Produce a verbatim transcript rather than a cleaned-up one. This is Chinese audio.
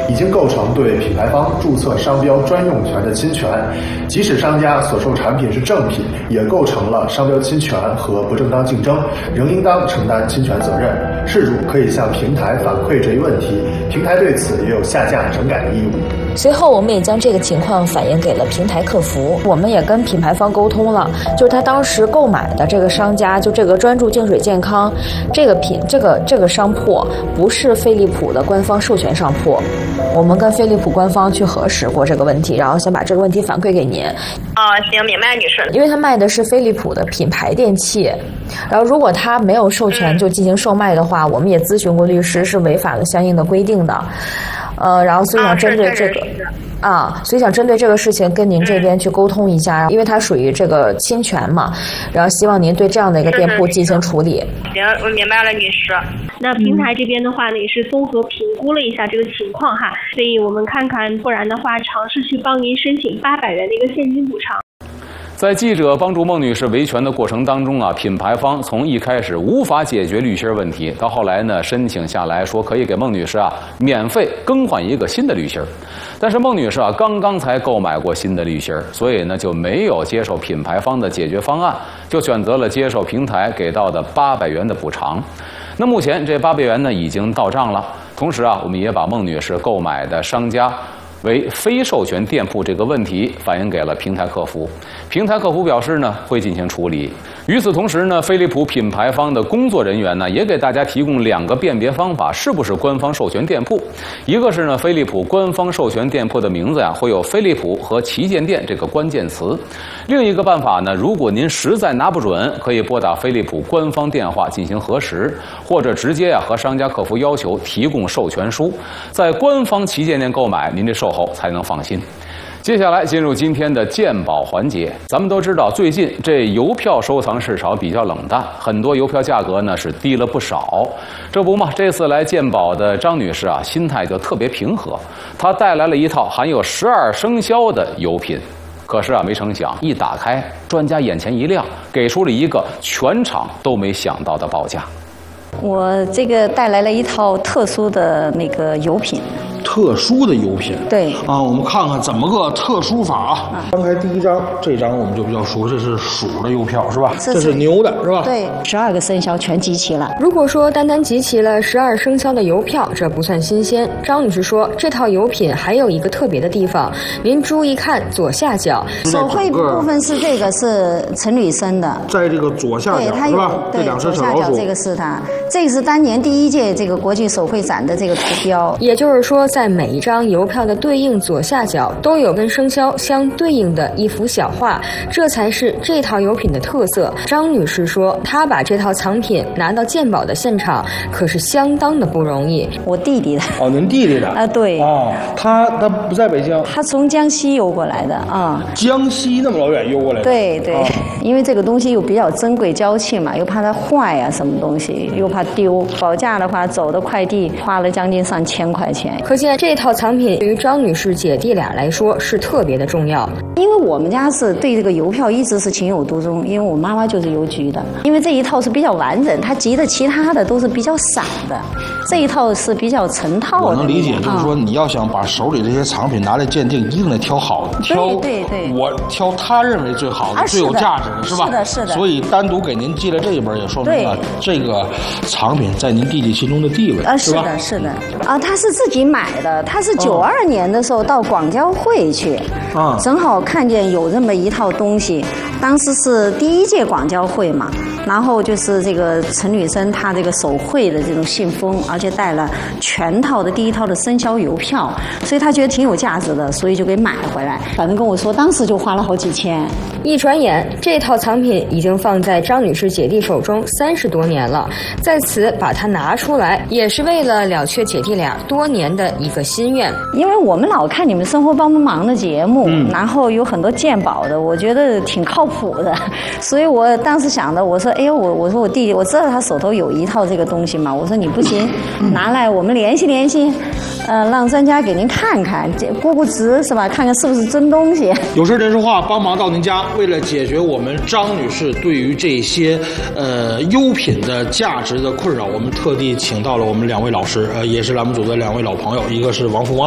已经构成对品牌方注册商标专用权的侵权。即使商家所售产品是正品，也构成了商标侵权和不正当竞争，仍应当承担侵权责任。事主可以向平台反馈这一问题，平台对此也有下架整改的义务。 随后，我们也将这个情况反映给了平台客服，我们也跟品牌方沟通了，就是他当时购买的这个商家，就这个专注净水健康这个品，这个这个商铺不是飞利浦的官方授权商铺。我们跟飞利浦官方去核实过这个问题，然后先把这个问题反馈给您。 哦，行，明白，女士。 因为他卖的是飞利浦的品牌电器，然后如果他没有授权就进行售卖的话，我们也咨询过律师，是违反了相应的规定的。呃，然后所以想针对这个。啊，所以想针对这个事情跟您这边去沟通一下，因为它属于这个侵权嘛，然后希望您对这样的一个店铺进行处理。 行，我明白了，女士。 那平台这边的话呢，也是综合评估了一下这个情况哈，所以我们看看，不然的话，尝试去帮您申请八百元的一个现金补偿。 在记者帮助孟女士维权的过程当中啊，品牌方从一开始无法解决滤芯问题，到后来呢申请下来说可以给孟女士啊免费更换一个新的滤芯。但是孟女士啊刚刚才购买过新的滤芯，所以呢就没有接受品牌方的解决方案，就选择了接受平台给到的八百元的补偿。那目前这八百元呢已经到账了，同时啊我们也把孟女士购买的商家为非授权店铺这个问题反映给了平台客服，平台客服表示呢会进行处理。与此同时呢，飞利浦品牌方的工作人员呢也给大家提供两个辨别方法，是不是官方授权店铺。一个是呢飞利浦官方授权店铺的名字呀会有飞利浦和旗舰店这个关键词。另一个办法呢，如果您实在拿不准，可以拨打飞利浦官方电话进行核实，或者直接啊和商家客服要求提供授权书，在官方旗舰店购买，您这售后才能放心。接下来进入今天的鉴宝环节。咱们都知道，最近这邮票收藏市场比较冷淡，很多邮票价格呢是低了不少。这不嘛，这次来鉴宝的张女士啊，心态就特别平和，她带来了一套含有十二生肖的邮品。可是啊，没成想一打开，专家眼前一亮，给出了一个全场都没想到的报价。 我这个带来了一套特殊的那个邮品。 特殊的邮品， 对啊，我们看看怎么个特殊法啊。翻开第一张，这张我们就比较熟，这是鼠的邮票是吧？这是牛的是吧？ 对，十二个生肖全集齐了。 如果说单单集齐了十二生肖的邮票，这不算新鲜。张女士说，这套邮品还有一个特别的地方，您注意看左下角， 手绘部分是这个是陈履生的， 在这个左下角是吧？ 对，左下角这个是它，这个是当年第一届这个国际手绘展的这个图标， 也就是说。在每一张邮票的对应左下角都有跟生肖相对应的一幅小画，这才是这套邮品的特色。张女士说，她把这套藏品拿到鉴宝的现场，可是相当的不容易。 我弟弟的。 哦，您弟弟的啊？对。 哦，他他不在北京， 他从江西邮过来的啊。 江西那么老远邮过来的？ 对对、哦，因为这个东西又比较珍贵娇气嘛，又怕它坏呀、啊，什么东西，又怕丢。保价的话，走的快递花了将近上千块钱。 可见这套藏品对于张女士姐弟俩来说是特别的重要。 因为我们家是对这个邮票一直是情有独钟，因为我妈妈就是邮局的。因为这一套是比较完整，它集的其他的都是比较散的，这一套是比较成套的。 我能理解，就是说你要想把手里这些藏品拿来鉴定，一定得挑好的，挑对对对， 我挑他认为最好的、啊、最有价值的，是吧？ 是的，是的。 所以单独给您寄了这一本，也说明了这个藏品在您弟弟心中的地位， 啊， 是吧？ 是的，是的。啊，他是自己买的，他是九二年的时候到广交会去，啊，正好看见有这么一套东西，当时是第一届广交会嘛，然后就是这个陈履生他这个手绘的这种信封，而且带了全套的第一套的生肖邮票，所以他觉得挺有价值的，所以就给买了回来。反正跟我说，当时就花了好几千。 一转眼，这套藏品已经放在张女士姐弟手中三十多年了，在此把它拿出来，也是为了了却姐弟俩多年的一个心愿。 因为我们老看你们生活帮帮忙的节目，嗯、然后有很多鉴宝的，我觉得挺靠谱的，所以我当时想的，我说，哎呦，我我说我弟弟，我知道他手头有一套这个东西嘛，我说你不行，拿来我们联系联系，呃，让专家给您看看，估估值是吧？看看是不是真东西。 有事电视话帮忙到您家，为了解决我们张女士对于这些呃优品的价值的困扰，我们特地请到了我们两位老师，呃，也是栏目组的两位老朋友，一个是王福王。